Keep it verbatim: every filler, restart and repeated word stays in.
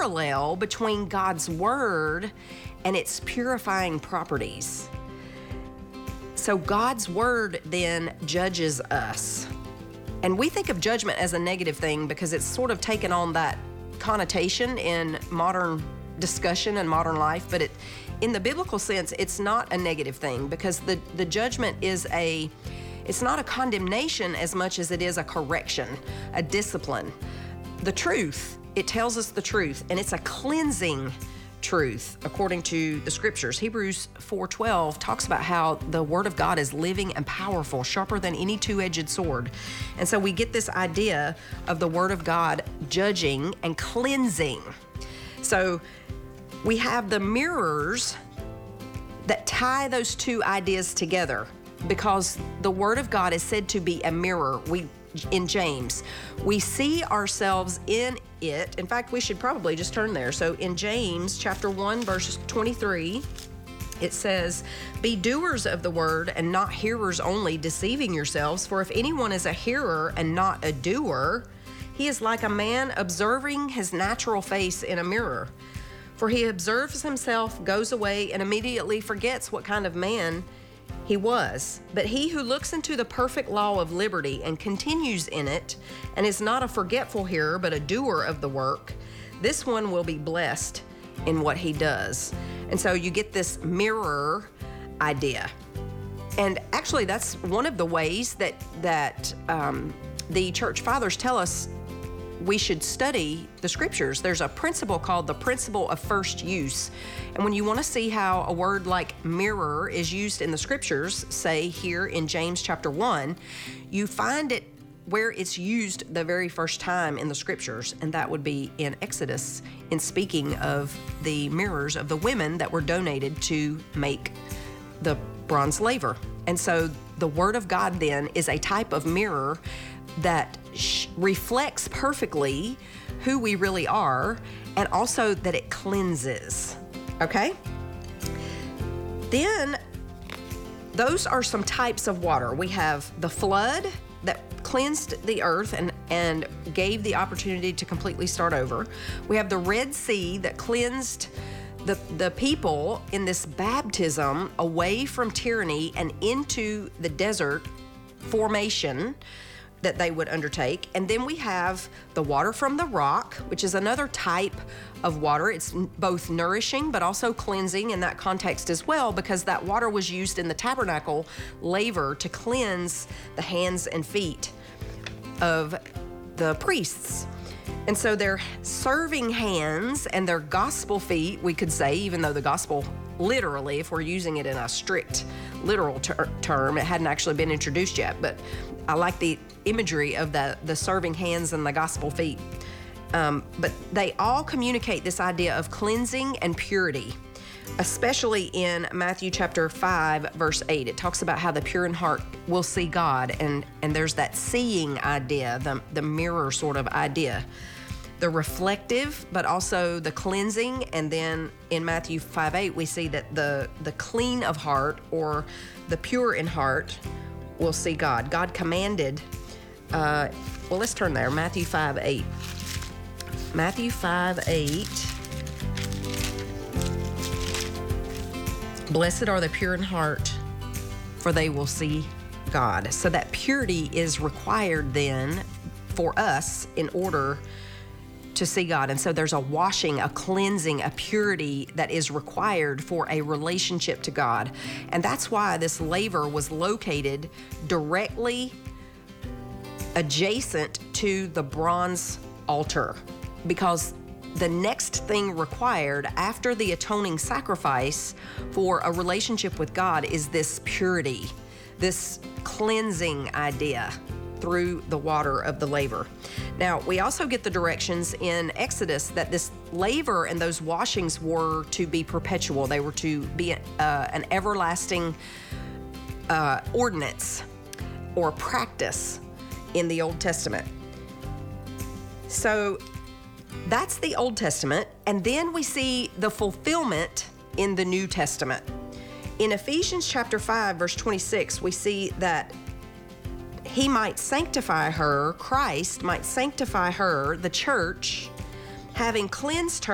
parallel between God's word and its purifying properties. So God's word then judges us. And we think of judgment as a negative thing because it's sort of taken on that connotation in modern discussion and modern life, but it, in the biblical sense, it's not a negative thing, because the, the judgment is a, it's not a condemnation as much as it is a correction, a discipline. The truth, it tells us the truth, and it's a cleansing truth according to the scriptures. Hebrews four twelve talks about how the word of God is living and powerful, sharper than any two-edged sword. And so we get this idea of the word of God judging and cleansing. So we have the mirrors that tie those two ideas together, because the word of God is said to be a mirror. We in James, we see ourselves in it. In fact, we should probably just turn there. So in James chapter one, verse twenty-three, it says, "Be doers of the word and not hearers only, deceiving yourselves. For if anyone is a hearer and not a doer, he is like a man observing his natural face in a mirror. For he observes himself, goes away, and immediately forgets what kind of man he was. But he who looks into the perfect law of liberty and continues in it, and is not a forgetful hearer, but a doer of the work, this one will be blessed in what he does." And so you get this mirror idea. And actually, that's one of the ways that, that um, the church fathers tell us we should study the scriptures. There's a principle called the principle of first use. And when you want to see how a word like mirror is used in the scriptures, say here in James chapter one, you find it where it's used the very first time in the scriptures, and that would be in Exodus, in speaking of the mirrors of the women that were donated to make the bronze laver. And so the word of God then is a type of mirror that sh- reflects perfectly who we really are, and also that it cleanses, okay? Then those are some types of water. We have the flood that cleansed the earth and, and gave the opportunity to completely start over. We have the Red Sea that cleansed the, the people in this baptism away from tyranny and into the desert formation that they would undertake. And then we have the water from the rock, which is another type of water. It's both nourishing but also cleansing in that context as well, because that water was used in the tabernacle laver to cleanse the hands and feet of the priests. And so their serving hands and their gospel feet, we could say, even though the gospel literally, if we're using it in a strict literal ter- term, it hadn't actually been introduced yet, but I like the imagery of the, the serving hands and the gospel feet. Um, but they all communicate this idea of cleansing and purity, especially in Matthew chapter five, verse eight. It talks about how the pure in heart will see God, and, and there's that seeing idea, the, the mirror sort of idea. The reflective, but also the cleansing. And then in Matthew five eight, we see that the, the clean of heart, or the pure in heart, will see God. God commanded, uh, well, let's turn there, Matthew five eight. Matthew five eight. "Blessed are the pure in heart, for they will see God." So that purity is required then for us in order to see God. And so there's a washing, a cleansing, a purity that is required for a relationship to God. And that's why this laver was located directly adjacent to the bronze altar, because the next thing required after the atoning sacrifice for a relationship with God is this purity, this cleansing idea through the water of the laver. Now, we also get the directions in Exodus that this laver and those washings were to be perpetual. They were to be uh, an everlasting uh, ordinance or practice in the Old Testament. So that's the Old Testament. And then we see the fulfillment in the New Testament. In Ephesians chapter five, verse twenty-six, we see that he might sanctify her, Christ might sanctify her, the church, having cleansed her